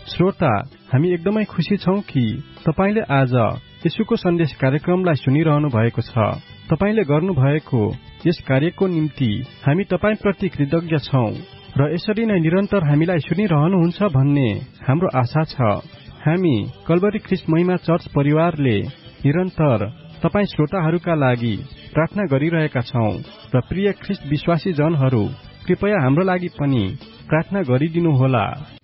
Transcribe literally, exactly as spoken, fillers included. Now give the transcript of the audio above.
श्रोता, हामी एकदमै खुसी छौं कि तपाईले आज येशूको सन्देश कार्यक्रमलाई सुनिरहनु भएको छ। तपाईले गर्नुभएको यस कार्यको निम्ति हामी तपाईप्रति कृतज्ञ छौं र यसरी नै निरन्तर हामीलाई सुनिरहनुहुन्छ भन्ने हाम्रो आशा छ। हामी कल्वरी ख्रीष्ट महिमा चर्च परिवारले निरन्तर तपाई श्रोताहरूका लागि प्रार्थना गरिरहेका छौं र प्रिय ख्रीष्ट विश्वासी जनहरू, कृपया हाम्रो लागि पनि प्रार्थना गरिदिनुहोला।